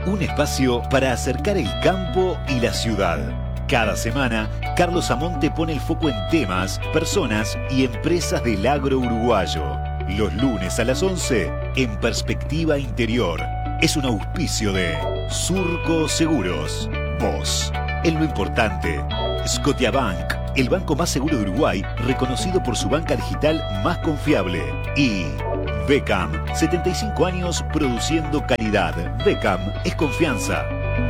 Un espacio para acercar el campo y la ciudad. Cada semana, Carlos Amonte pone el foco en temas, personas y empresas del agro uruguayo. Los lunes a las 11, en Perspectiva Interior. Es un auspicio de Surco Seguros. Vos, en lo importante. Scotiabank, el banco más seguro de Uruguay, reconocido por su banca digital más confiable. Y Beckham, 75 años produciendo calidad. Beckham es confianza.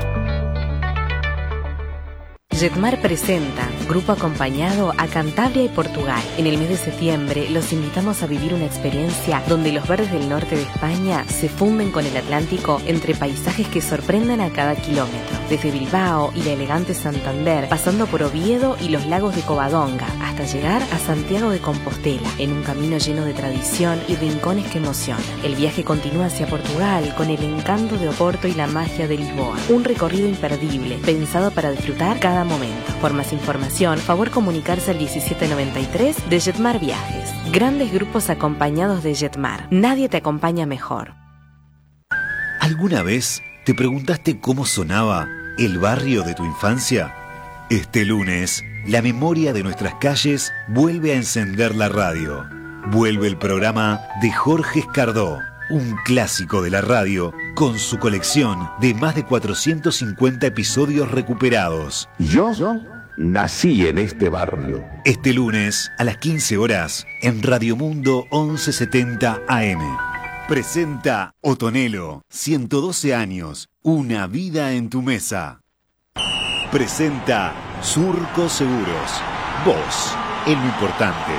Jetmar presenta Grupo Acompañado a Cantabria y Portugal. En el mes de septiembre los invitamos a vivir una experiencia donde los verdes del norte de España se funden con el Atlántico entre paisajes que sorprenden a cada kilómetro. Desde Bilbao y la elegante Santander, pasando por Oviedo y los lagos de Covadonga, hasta llegar a Santiago de Compostela, en un camino lleno de tradición y rincones que emocionan. El viaje continúa hacia Portugal con el encanto de Oporto y la magia de Lisboa. Un recorrido imperdible, pensado para disfrutar cada momento. Por más información, favor comunicarse al 1793 de Jetmar Viajes. Grandes grupos acompañados de Jetmar. Nadie te acompaña mejor. ¿Alguna vez te preguntaste cómo sonaba el barrio de tu infancia? Este lunes, la memoria de nuestras calles vuelve a encender la radio. Vuelve el programa de Jorge Escardó, un clásico de la radio con su colección de más de 450 episodios recuperados. Yo nací en este barrio. Este lunes a las 15 horas en Radio Mundo 1170 AM. Presenta Otonelo, 112 años, una vida en tu mesa. Presenta Surco Seguros. Vos, en lo importante.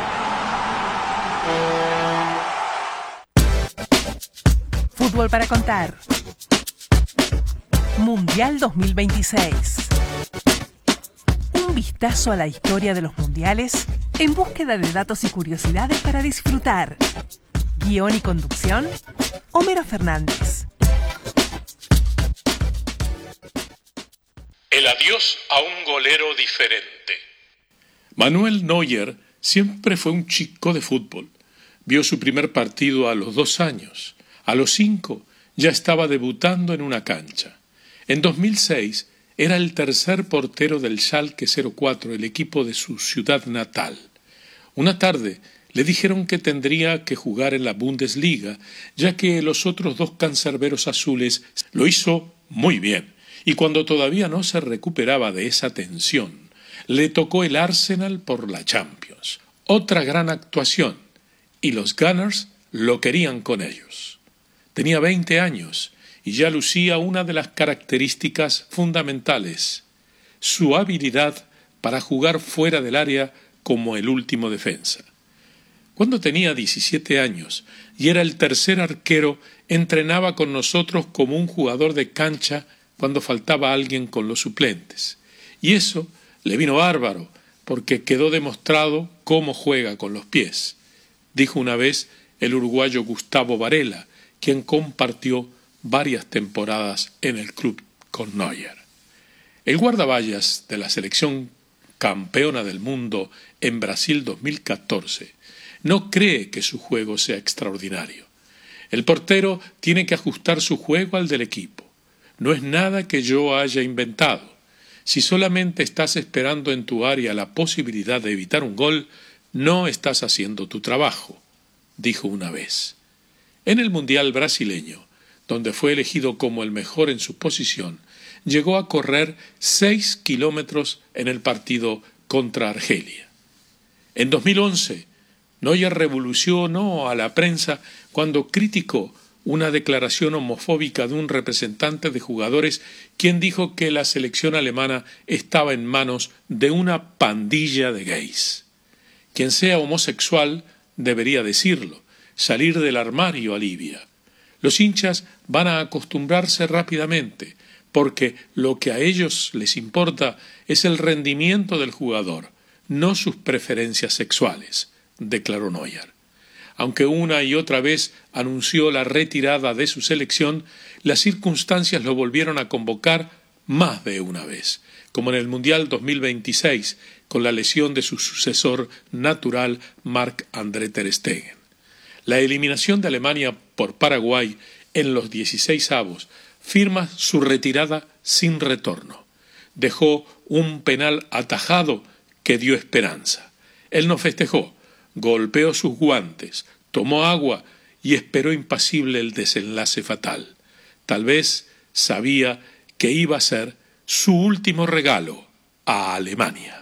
Fútbol para contar. Mundial 2026. Un vistazo a la historia de los mundiales en búsqueda de datos y curiosidades para disfrutar. Guión y conducción, Homero Fernández. El adiós a un golero diferente. Manuel Neuer siempre fue un chico de fútbol. Vio su primer partido a los 2 años. A los 5 ya estaba debutando en una cancha. En 2006 era el tercer portero del Schalke 04, el equipo de su ciudad natal. Una tarde le dijeron que tendría que jugar en la Bundesliga, ya que los otros 2 cancerberos azules lo hizo muy bien, y cuando todavía no se recuperaba de esa tensión, le tocó el Arsenal por la Champions. Otra gran actuación, y los Gunners lo querían con ellos. Tenía 20 años y ya lucía una de las características fundamentales, su habilidad para jugar fuera del área como el último defensa. Cuando tenía 17 años y era el tercer arquero, entrenaba con nosotros como un jugador de cancha cuando faltaba alguien con los suplentes. Y eso le vino bárbaro, porque quedó demostrado cómo juega con los pies, dijo una vez el uruguayo Gustavo Varela, quien compartió varias temporadas en el club con Neuer. El guardaballas de la selección campeona del mundo en Brasil 2014 no cree que su juego sea extraordinario. El portero tiene que ajustar su juego al del equipo. No es nada que yo haya inventado. Si solamente estás esperando en tu área la posibilidad de evitar un gol, no estás haciendo tu trabajo, dijo una vez. En el Mundial brasileño, donde fue elegido como el mejor en su posición, llegó a correr 6 kilómetros en el partido contra Argelia. En 2011, Neuer revolucionó a la prensa cuando criticó una declaración homofóbica de un representante de jugadores, quien dijo que la selección alemana estaba en manos de una pandilla de gays. Quien sea homosexual debería decirlo, salir del armario alivia. Los hinchas van a acostumbrarse rápidamente, porque lo que a ellos les importa es el rendimiento del jugador, no sus preferencias sexuales, declaró Neuer. Aunque una y otra vez anunció la retirada de su selección, las circunstancias lo volvieron a convocar más de una vez, como en el Mundial 2026, con la lesión de su sucesor natural Marc-André ter Stegen. La eliminación de Alemania por Paraguay en los 16avos firma su retirada sin retorno. Dejó un penal atajado que dio esperanza. Él no festejó, golpeó sus guantes, tomó agua y esperó impasible el desenlace fatal. Tal vez sabía que iba a ser su último regalo a Alemania.